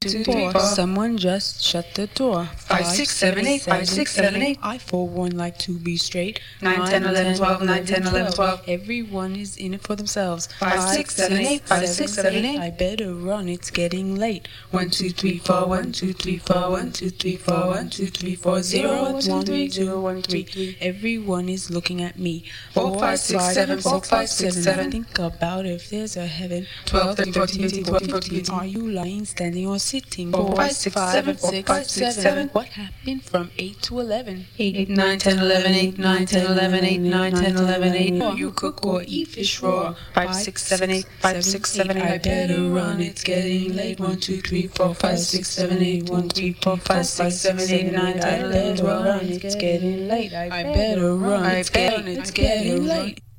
2, 3, 4. Someone just shut the door. 5, 6, 7, 8. 5, 6, 7, 8. I for one like to be straight. 9, 10, 11, 12. 9, 10, 11, 12. Everyone is in it for themselves. 5, 6, 7, 8. 5, 6, 7, 8. I better run, it's getting late. 1, 2, 3, 4. 1, 2, 3, 4. 1, 2, 3, 4. 1, 2, 3, 4. 0, 1, 2, 3, 0, 1, 3. Everyone is looking at me. 4, 5, 6, 7. 4, 5, 6, 7. Think about if there's a heaven. 12, 13, 14, 15, 14, 15. Are you lying, standing, or sitting? 4, 5, 6, 7. 4, 5, 6, 7. What happened from 8 to 11? 8, 9, 10, 11, 8, 9, 10, 11, 8, 9, 10, 11, 8. You cook or eat fish raw. 5, 6, 7, 8. 5, 6, 7, 8. I better run, it's getting late. 1, 2, 3, 4, 5, 6, 7, 8. 1, 3, 4, 5, 6, 7, 8, 9, 10, 11, 12. It's getting late. I better run, it's getting late.